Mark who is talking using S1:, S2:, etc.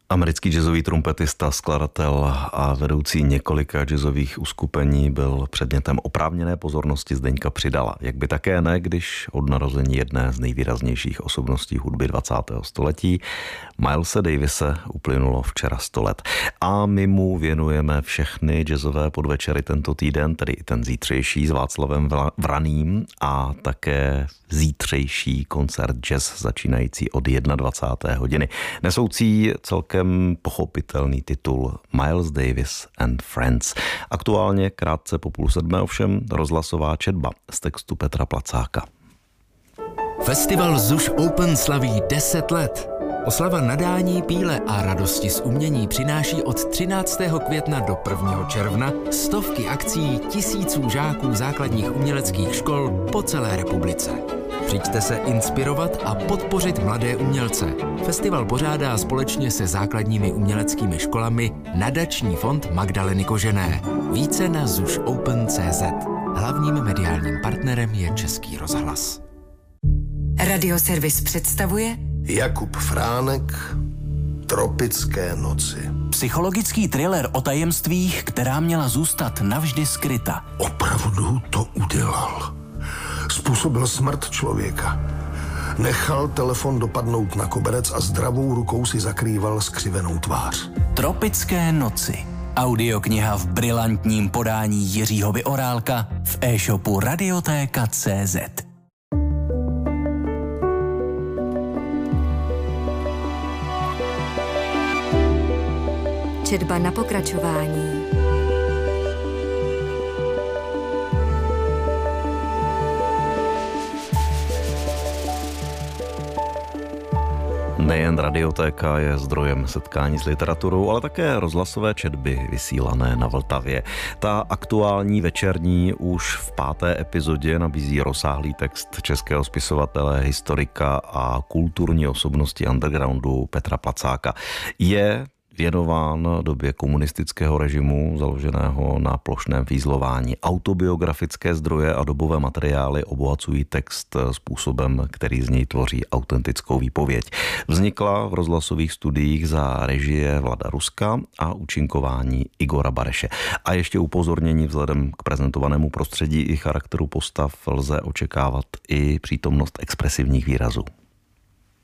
S1: Americký jazzový trumpetista, skladatel a vedoucí několika jazzových uskupení byl předmětem oprávněné pozornosti Zdeňka Přidala. Jak by také ne, když od narození jedné z nejvýraznějších osobností hudby 20. století, Milese Davise, uplynulo včera 100 let. A my mu věnujeme všechny jazzové podvečery tento týden, tedy i ten zítřejší s Václavem Vraným a také zítřejší koncert jazz začínající od 21. hodiny. Nesoucí celkem pochopitelný titul Miles Davis and Friends. Aktuálně krátce po 6:30 ovšem rozhlasová četba z textu Petra Placáka.
S2: Festival ZUŠ Open slaví 10 let. Oslava nadání, píle a radosti z umění přináší od 13. května do 1. června stovky akcí tisíců žáků základních uměleckých škol po celé republice. Přijďte se inspirovat a podpořit mladé umělce. Festival pořádá společně se základními uměleckými školami Nadační fond Magdaleny Kožené. Více na zušopen.cz. Hlavním mediálním partnerem je Český rozhlas.
S3: Radioservis představuje
S4: Jakub Fránek, Tropické noci.
S5: Psychologický thriller o tajemstvích, která měla zůstat navždy skryta.
S4: Opravdu to udělal. Způsobil smrt člověka. Nechal telefon dopadnout na koberec a zdravou rukou si zakrýval skřivenou tvář.
S5: Tropické noci. Audiokniha v brilantním podání Jiřího Vyorálka v e-shopu Radiotéka.cz.
S3: Četba na pokračování.
S1: Nejen Radiotéka je zdrojem setkání s literaturou, ale také rozhlasové četby vysílané na Vltavě. Ta aktuální večerní už v 5. epizodě nabízí rozsáhlý text českého spisovatele, historika a kulturní osobnosti undergroundu Petra Placáka. Je věnován době komunistického režimu, založeného na plošném fízlování. Autobiografické zdroje a dobové materiály obohacují text způsobem, který z něj tvoří autentickou výpověď. Vznikla v rozhlasových studiích za režie Vlada Ruska a účinkování Igora Bareše. A ještě upozornění vzhledem k prezentovanému prostředí i charakteru postav lze očekávat i přítomnost expresivních výrazů.